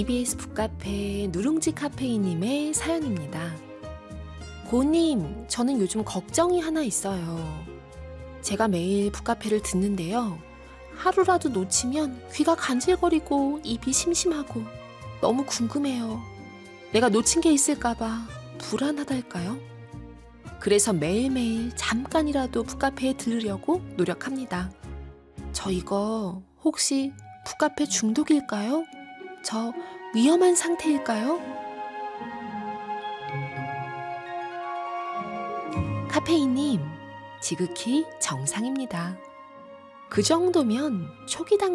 EBS 북카페 누룽지 카페인님의 사연입니다. 고님, 저는 요즘 걱정이 하나 있어요. 제가 매일 북카페를 듣는데요. 하루라도 놓치면 귀가 간질거리고 입이 심심하고 너무 궁금해요. 내가 놓친 게 있을까봐 불안하달까요? 그래서 매일매일 잠깐이라도 북카페에 들으려고 노력합니다. 저 이거 혹시 북카페 중독일까요? 저 위험한 상태일까요? 카페인님, 지극히 정상입니다. 그 정도면 초기 단계